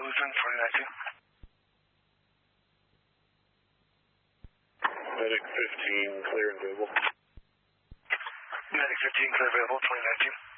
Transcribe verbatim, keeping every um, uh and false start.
Lutheran, twenty nineteen. Medic fifteen, clear and available. Medic fifteen, clear available, twenty nineteen.